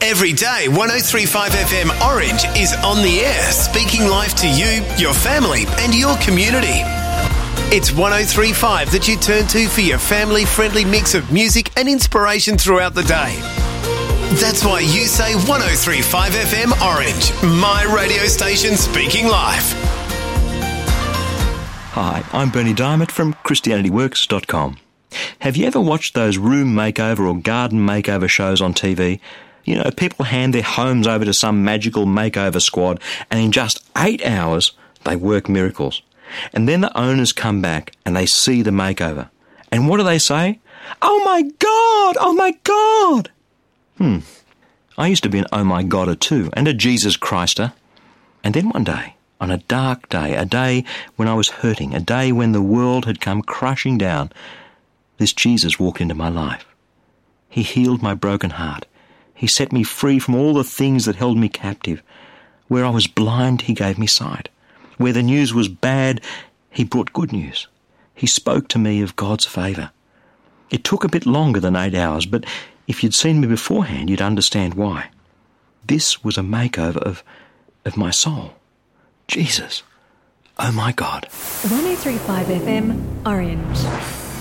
Every day, 103.5 FM Orange is on the air, speaking life to you, your family and your community. It's 103.5 that you turn to for your family-friendly mix of music and inspiration throughout the day. That's why you say 103.5 FM Orange, my radio station speaking life. Hi, I'm Bernie Diamond from ChristianityWorks.com. Have you ever watched those room makeover or garden makeover shows on TV? You know, people hand their homes over to some magical makeover squad and in just 8 hours they work miracles. And then the owners come back and they see the makeover. And what do they say? Oh my God! Oh my God! I used to be an oh my Godder too, and a Jesus Christer. And then one day, on a dark day, a day when I was hurting, a day when the world had come crushing down, this Jesus walked into my life. He healed my broken heart. He set me free from all the things that held me captive. Where I was blind, he gave me sight. Where the news was bad, he brought good news. He spoke to me of God's favour. It took a bit longer than 8 hours, but if you'd seen me beforehand, you'd understand why. This was a makeover of my soul. Jesus. Oh my God. 103.5 FM Orange.